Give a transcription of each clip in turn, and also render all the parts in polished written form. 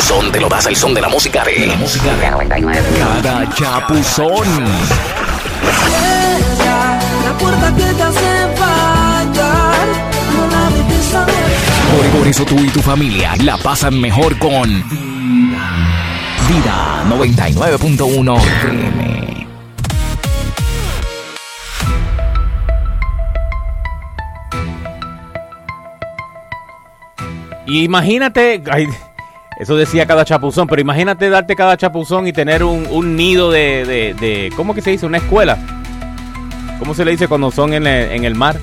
chapuzón te lo das el son de la música de... 99. Cada chapuzón. La puerta que te hace fallar, no la dejes abierta. Por eso tú y tu familia la pasan mejor con Vida 99.1 FM. Imagínate, ay, eso decía cada chapuzón, pero imagínate darte cada chapuzón y tener un nido de ¿cómo que se dice? Una escuela. ¿Cómo se le dice cuando son en el mar?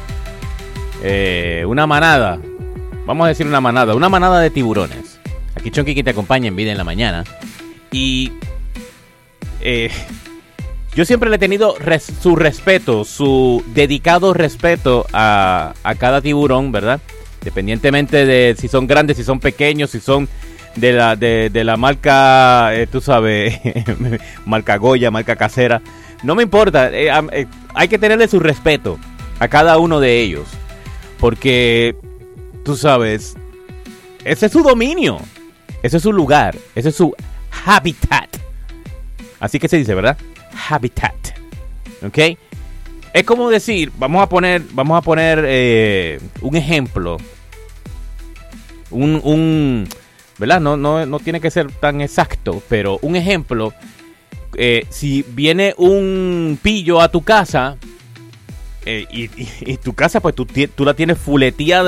Una manada. Vamos a decir una manada de tiburones. Aquí Chonky que te acompaña en Vida en la Mañana. Y yo siempre le he tenido su respeto, su dedicado respeto a cada tiburón, ¿verdad? Dependientemente de si son grandes, si son pequeños, si son de la marca, tú sabes, marca Goya, marca casera. No me importa, hay que tenerle su respeto a cada uno de ellos. Porque, tú sabes, ese es su dominio, ese es su lugar, ese es su habitat. Así que se dice, ¿verdad? Habitat. ¿Ok? Es como decir, vamos a poner un ejemplo. ¿Verdad? No tiene que ser tan exacto, pero un ejemplo. Si viene un pillo a tu casa y tu casa, pues tú la tienes fuletía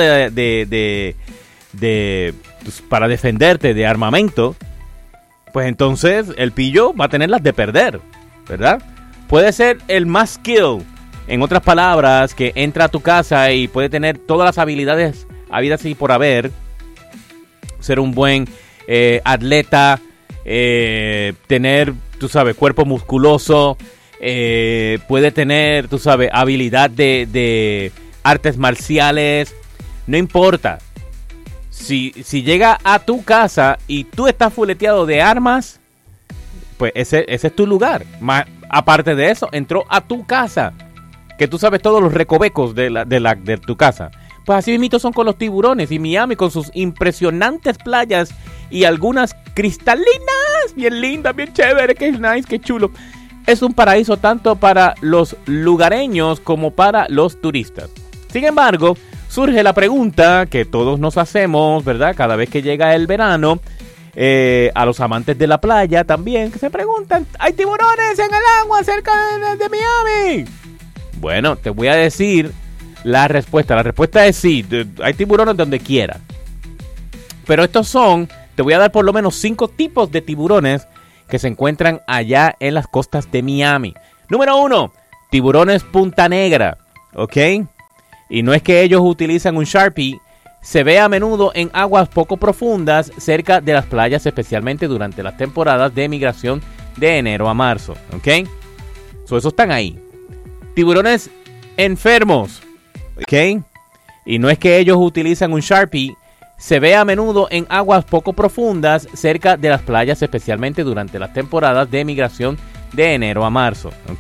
para defenderte de armamento, pues entonces el pillo va a tener las de perder, ¿verdad? Puede ser el más skill, en otras palabras, que entra a tu casa y puede tener todas las habilidades habidas y por haber, ser un buen atleta, tener, tú sabes, cuerpo musculoso, puede tener, tú sabes, habilidad de artes marciales, no importa. Si llega a tu casa y tú estás fuleteado de armas, pues ese es tu lugar. Aparte de eso, entró a tu casa, que tú sabes todos los recovecos de tu casa. Pues así mismo son con los tiburones. Y Miami con sus impresionantes playas y algunas cristalinas, bien lindas, bien chéveres, que nice, que chulo. Es un paraíso tanto para los lugareños como para los turistas. Sin embargo, surge la pregunta que todos nos hacemos, ¿verdad? Cada vez que llega el verano, a los amantes de la playa también, que se preguntan, ¿hay tiburones en el agua cerca de Miami? Bueno, te voy a decir la respuesta. La respuesta es sí, hay tiburones donde quiera. Pero te voy a dar por lo menos 5 tipos de tiburones que se encuentran allá en las costas de Miami. Número 1, tiburones Punta Negra, ¿ok? Y no es que ellos utilizan un Sharpie, se ve a menudo en aguas poco profundas cerca de las playas, especialmente durante las temporadas de migración de enero a marzo, ¿ok? Esos están ahí. Tiburones enfermos, ¿ok? Y no es que ellos utilizan un Sharpie, se ve a menudo en aguas poco profundas cerca de las playas, especialmente durante las temporadas de migración de enero a marzo, ¿ok?